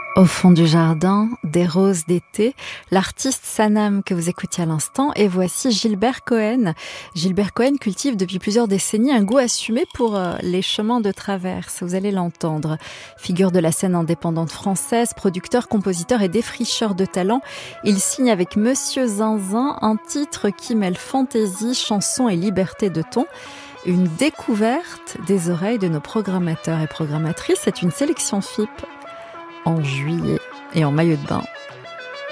Au fond du jardin, des roses d'été, l'artiste Sanam que vous écoutiez à l'instant, et voici Gilbert Cohen. Gilbert Cohen cultive depuis plusieurs décennies un goût assumé pour les chemins de traverse, vous allez l'entendre. Figure de la scène indépendante française, producteur, compositeur et défricheur de talent, il signe avec Monsieur Zinzin un titre qui mêle fantaisie, chanson et liberté de ton. Une découverte des oreilles de nos programmateurs et programmatrices, c'est une sélection FIP en juillet et en maillot de bain.